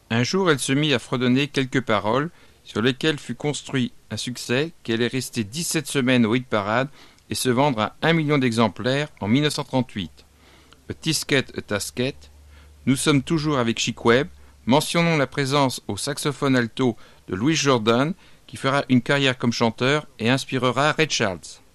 Un jour, elle se mit à fredonner quelques paroles, sur lesquelles fut construit un succès qui allait rester 17 semaines au hit-parade et se vendre à 1 million d'exemplaires en 1938. A Tisket, a Tasket. Nous sommes toujours avec Chic Webb. Mentionnons la présence au saxophone alto de Louis Jordan, qui fera une carrière comme chanteur et inspirera Ray Charles.